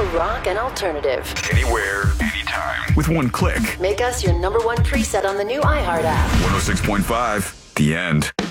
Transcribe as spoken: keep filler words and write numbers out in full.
rock, and alternative. Anywhere, anytime. With one click. Make us your number one preset on the new iHeart app. one oh six point five, The End.